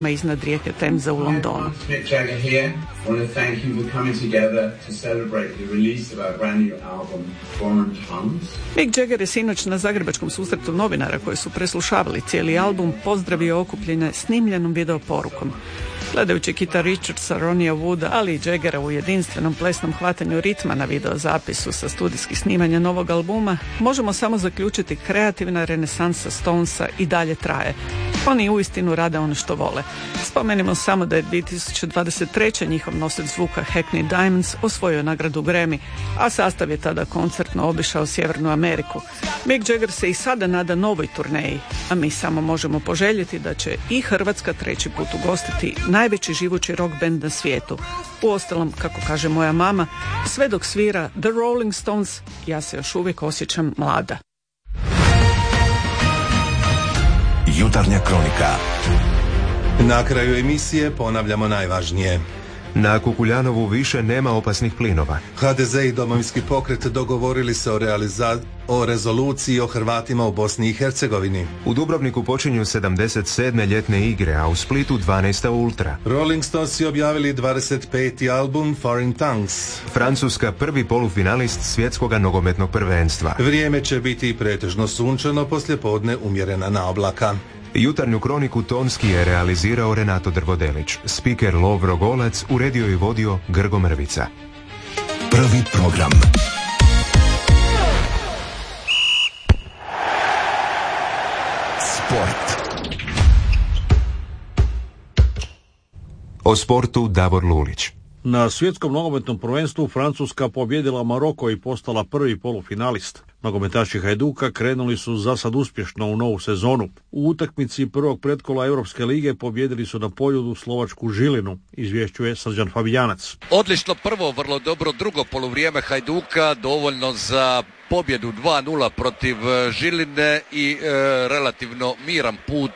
iznad rijeke Temze u Londonu. Mick Jagger je sinoć na zagrebačkom susretu novinara koji su preslušavali cijeli album pozdravio okupljene snimljenom videoporukom. Gledajući Kita Richardsa, Ronija Wooda, ali i Jaggera u jedinstvenom plesnom hvatanju ritma na videozapisu sa studijskih snimanja novog albuma, možemo samo zaključiti kreativna renesansa Stonesa i dalje traje. Oni uistinu rade ono što vole. Spomenimo samo da je 2023. njihov nosač zvuka Hackney Diamonds osvojio nagradu Grammy, a sastav je tada koncertno obišao Sjevernu Ameriku. Mick Jagger se i sada nada novoj turneji, a mi samo možemo poželjeti da će i Hrvatska treći put ugostiti najveći živući rock band na svijetu. Uostalom, kako kaže moja mama, sve dok svira The Rolling Stones, ja se još uvijek osjećam mlada. Jutarnja kronika. Na kraju emisije ponavljamo najvažnije. Na Kukuljanovu više nema opasnih plinova. HDZ i Domovinski pokret dogovorili se o rezoluciji o Hrvatima u Bosni i Hercegovini. U Dubrovniku počinju 77. ljetne igre, a u Splitu 12. ultra. Rolling Stones objavili 25. album Foreign Tongues. Francuska prvi polufinalist svjetskog nogometnog prvenstva. Vrijeme će biti pretežno sunčano, poslijepodne umjerena naoblaka. Jutarnju kroniku tonski je realizirao Renato Drvodelić. Spiker Lovro Golac uredio i vodio Grgo Mrvica. Prvi program. Sport. O sportu Davor Lulić. Na svjetskom nogometnom prvenstvu Francuska pobjedila Maroko i postala prvi polufinalist. Nogometaši Hajduka krenuli su zasad uspješno u novu sezonu. U utakmici prvog pretkola Europske lige pobjedili su na Poljudu slovačku Žilinu, izvješćuje Srđan Fabijanac. Odlično prvo, vrlo dobro drugo poluvrijeme Hajduka, dovoljno za pobjedu 2-0 protiv Žiline i relativno miran put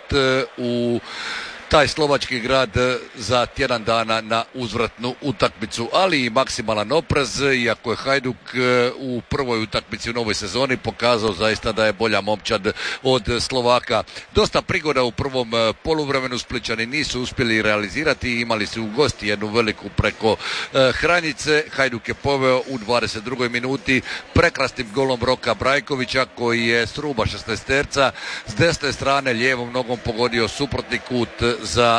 u taj slovački grad za tjedan dana na uzvratnu utakmicu, ali i maksimalan oprez, iako je Hajduk u prvoj utakmici u novoj sezoni pokazao zaista da je bolja momčad od Slovaka. Dosta prigoda u prvom poluvremenu, Splićani nisu uspjeli realizirati i imali su u gosti jednu veliku preko Hranjice. Hajduk je poveo u 22. minuti prekrasnim golom Roka Brajkovića, koji je s ruba 16-terca s desne strane lijevom nogom pogodio suprotni kut za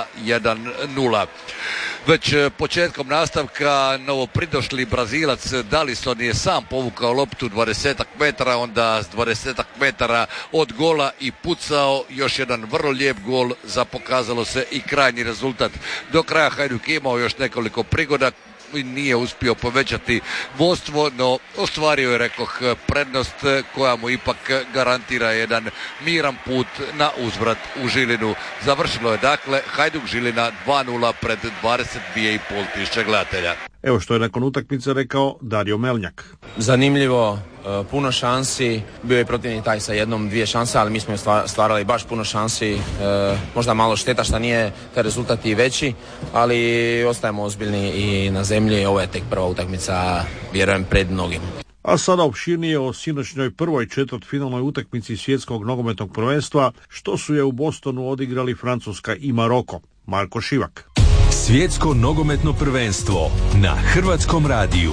1-0. Već početkom nastavka novopridošli Brazilac Dallison je sam povukao loptu 20 metara, onda s 20 metara od gola i pucao još jedan vrlo lijep gol, za pokazalo se i krajnji rezultat. Do kraja Hajduk je imao još nekoliko prigoda, nije uspio povećati vodstvo, no ostvario je, rekoh, prednost koja mu ipak garantira jedan miran put na uzvrat u Žilinu. Završilo je dakle Hajduk Žilina 2-0 pred 22.500 gledatelja. Evo što je nakon utakmice rekao Dario Melnjak. Zanimljivo, puno šansi, bio je protivnik taj sa jednom, dvije šanse, ali mi smo stvarali baš puno šansi, možda malo šteta što nije taj rezultat i veći, ali ostajemo ozbiljni i na zemlji, ovo je tek prva utakmica, vjerujem, pred mnogim. A sada opširnije o sinoćnjoj prvoj četvrtfinalnoj utakmici svjetskog nogometnog prvenstva, što su je u Bostonu odigrali Francuska i Maroko. Marko Šivak. Svjetsko nogometno prvenstvo na Hrvatskom radiju.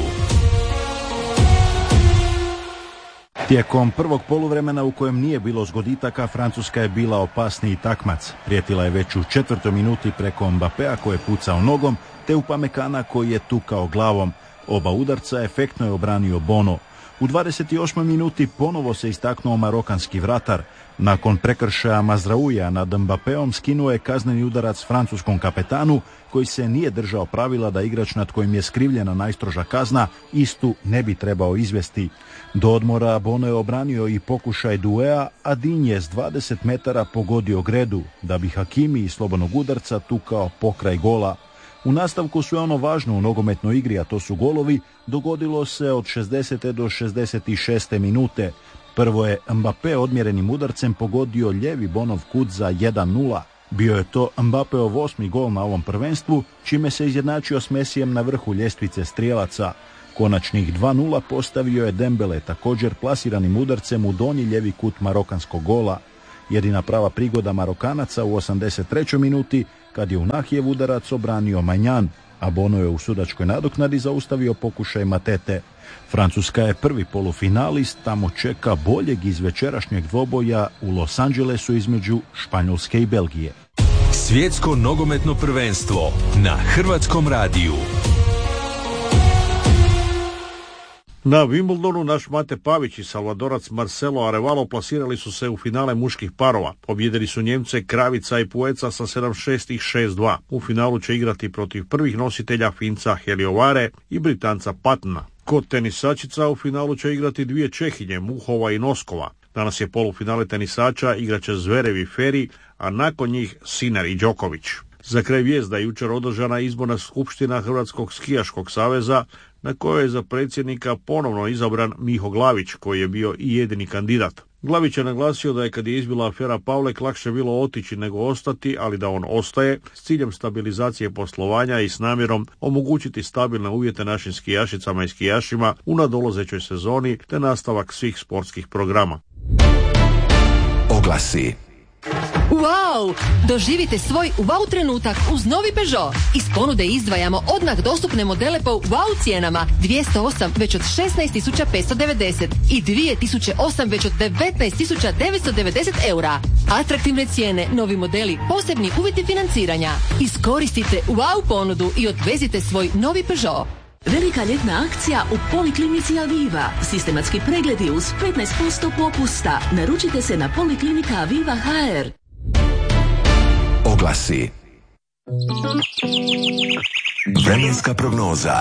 Tijekom prvog poluvremena u kojem nije bilo zgoditaka, Francuska je bila opasniji takmac. Prijetila je već u 4. minuti preko Mbappéa koji je pucao nogom, te Upamecana koji je tukao glavom. Oba udarca efektno je obranio Bono. U 28. minuti ponovo se istaknuo marokanski vratar. Nakon prekršaja Mazraouija nad Mbappéom skinuo je kazneni udarac francuskom kapetanu, koji se nije držao pravila da igrač nad kojim je skrivljena najstroža kazna istu ne bi trebao izvesti. Do odmora Bono je obranio i pokušaj Douéa, a Digne je s 20 metara pogodio gredu, da bi Hakimi iz slobodnog udarca tukao pokraj gola. U nastavku sve ono važno u nogometnoj igri, a to su golovi, dogodilo se od 60. do 66. minute. Prvo je Mbappé odmjerenim udarcem pogodio lijevi Bonov kut za 1-0. Bio je to Mbappéov 8. gol na ovom prvenstvu, čime se izjednačio s Mesijem na vrhu ljestvice strijelaca. Konačnih 2-0 postavio je Dembele, također plasiranim udarcem u donji lijevi kut marokanskog gola. Jedina prava prigoda Marokanaca u 83. minuti kad je Unahijev udarac obranio Manjan, a Bono je u sudačkoj nadoknadi zaustavio pokušaj Matete. Francuska je prvi polufinalist, tamo čeka boljeg iz večerašnjeg dvoboja u Los Angelesu između Španjolske i Belgije. Svjetsko nogometno prvenstvo na Hrvatskom radiju. Na Wimbledonu naš Mate Pavić i Salvadorac Marcelo Arevalo plasirali su se u finale muških parova. Pobjedili su Njemce Kravica i Pueca sa 7-6 i 6-2. U finalu će igrati protiv prvih nositelja Finca Heliovare i Britanca Patna. Kod tenisačica u finalu će igrati dvije Čehinje, Muhova i Noskova. Danas je polufinale tenisača, igraće Zverev i Feri, a nakon njih Sinner i Đoković. Za kraj vijest da je jučer održana izborna skupština Hrvatskog skijaškog saveza, na kojoj je za predsjednika ponovno izabran Miho Glavić, koji je bio i jedini kandidat. Glavić je naglasio da je kad je izbila afera Pavlek lakše bilo otići nego ostati, ali da on ostaje s ciljem stabilizacije poslovanja i s namjerom omogućiti stabilne uvjete našim skijašicama i skijašima u nadolazećoj sezoni te nastavak svih sportskih programa. Oglasi. Wow! Doživite svoj wow trenutak uz novi Peugeot. Iz ponude izdvajamo odmah dostupne modele po wow cijenama. 208 već od 16.590 i 2008 već od 19.990 eura. Atraktivne cijene, novi modeli, posebni uvjeti financiranja. Iskoristite wow ponudu i odvezite svoj novi Peugeot. Velika ljetna akcija u Poliklinici Aviva. Sistematski pregledi uz 15% popusta. Naručite se na Poliklinika Aviva HR. Oglasi. Vremenska prognoza.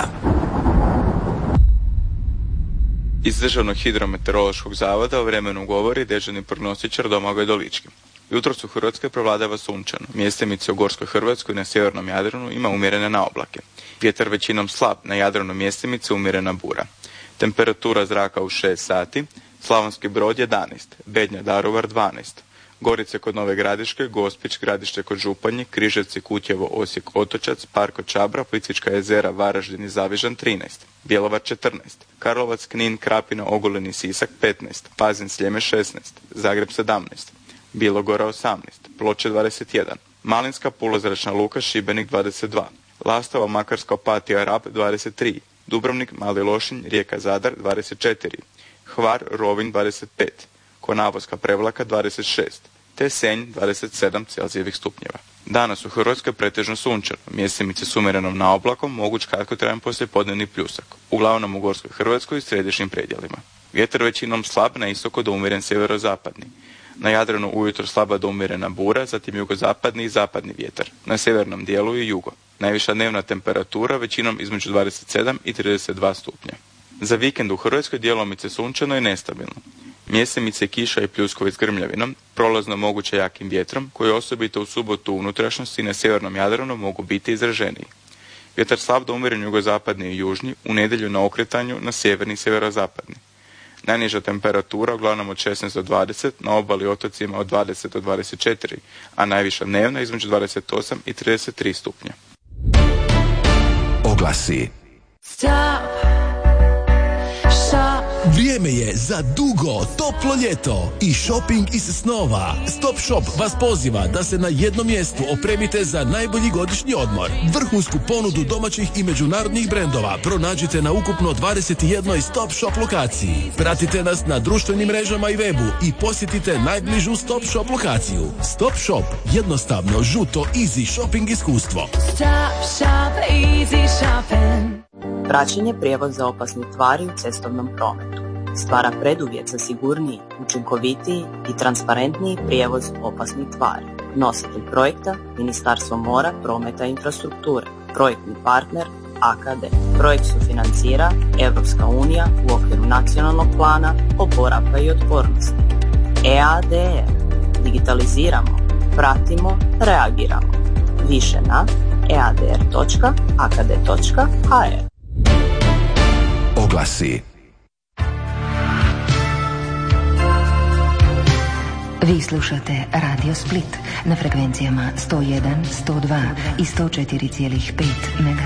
Iz Državnog hidrometeorološkog zavoda o vremenu govori dežurni prognostičar Domagoj Dolički. Jutros u Hrvatskoj prevladava sunčano. Mjestimice u Gorskoj Hrvatskoj i na sjevernom Jadranu ima umjerene naoblake. Vjetar većinom slab, na Jadranu mjestimice umjerena bura. Temperatura zraka u 6 sati, Slavonski Brod 11, Bednja Daruvar 12, Gorice kod Nove Gradiške, Gospić, Gradište kod Županje, Križevci, Kutjevo, Osijek, Otočac, Parko Čabra, Plitvička jezera, Varaždin i Zavižan 13, Bjelovar 14, Karlovac, Knin, Krapina, Ogulin i Sisak 15, Pazin, Sljeme 16, Zagreb 17, Bilogora 18, Ploče 21, Malinska, Pula, Zračna luka, Šibenik 22, Lastova, Makarska, Opatija, Rab 23, Dubrovnik, Mali Lošinj, Rijeka, Zadar 24, Hvar, Rovinj 25, Konavoska, Prevlaka 26, te Senj 27 Celzijevih stupnjeva. Danas u Hrvatskoj pretežno sunčano, mjestimice s umjerenom naoblakom, moguć kratkotrajan poslijepodnevni pljusak, uglavnom u Gorskoj Hrvatskoj i središnjim predjelima. Vjetar većinom slab, na istoku do umjeren sjeverozapadni. Na Jadranu ujutro slaba do umjerena bura, zatim jugozapadni i zapadni vjetar. Na sjevernom dijelu je jugo. Najviša dnevna temperatura većinom između 27 i 32 stupnja. Za vikend u Hrvatskoj djelomice sunčano i nestabilno. Mjesemice, kiša i pljuskovi s grmljavinom, prolazno moguće jakim vjetrom, koji osobito u subotu u unutrašnjosti i na sjevernom Jadranu mogu biti izraženiji. Vjetar slab do umjeren jugozapadni i južni, u nedjelju na okretanju na sjeverni i sjeverozapadni. Najniža temperatura uglavnom od 16 do 20, na obali otocima od 20 do 24, a najviša dnevna između 28 i 33 stupnja. Oglasi. Vrijeme je za dugo, toplo ljeto i shopping iz snova. Stop Shop vas poziva da se na jednom mjestu opremite za najbolji godišnji odmor. Vrhunsku ponudu domaćih i međunarodnih brendova pronađite na ukupno 21 Stop Shop lokaciji. Pratite nas na društvenim mrežama i webu i posjetite najbližu Stop Shop lokaciju. Stop Shop, jednostavno, žuto, easy shopping iskustvo. Stop Shop, easy shopping. Praćenje prijevoza opasnih tvari u cestovnom prometu stvara preduvjet za sigurniji, učinkovitiji i transparentniji prijevoz opasnih tvari. Nositelj projekta Ministarstvo mora, prometa i infrastrukture. Projektni partner AKD. Projekt sufinancira Europska unija u okviru nacionalnog plana oporavka i otpornosti. EADR. Digitaliziramo, pratimo, reagiramo. Više na eadr.akd.hr. Oglasi. Vi slušate Radio Split na frekvencijama 101, 102 i 104,5 MHz.